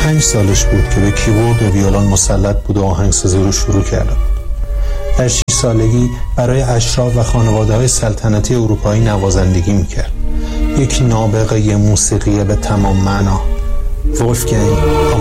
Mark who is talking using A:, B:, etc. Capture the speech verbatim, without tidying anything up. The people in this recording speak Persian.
A: پنج سالش بود که به کیبورد و ویولن مسلط بود و آهنگسازی رو شروع کرده بود. در شش سالگی برای اشراف و خانواده‌های سلطنتی اروپایی نوازندگی میکرد. یک نابغه موسیقی به تمام معنا. ولفگنگ